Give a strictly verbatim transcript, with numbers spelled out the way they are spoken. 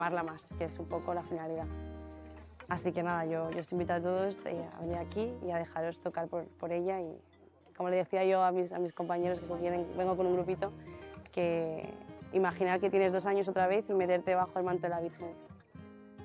amarla más, que es un poco la finalidad. Así que nada, yo, yo os invito a todos eh, a venir aquí y a dejaros tocar por, por ella. Y como le decía yo a mis, a mis compañeros que vienen, vengo con un grupito, que imaginar que tienes dos años otra vez y meterte bajo el manto de la Virgen.